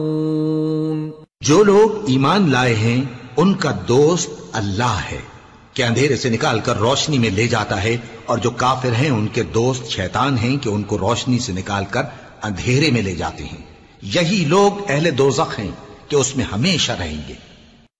जो लोग ईमान लाए हैं उनका दोस्त अल्लाह है कि अंधेरे से निकालकर रोशनी में ले जाता है, और जो काफिर हैं उनके दोस्त शैतान हैं कि उनको रोशनी से निकालकर अंधेरे में ले जाते हैं। यही लोग अहले दोज़ख हैं कि उसमें हमेशा रहेंगे।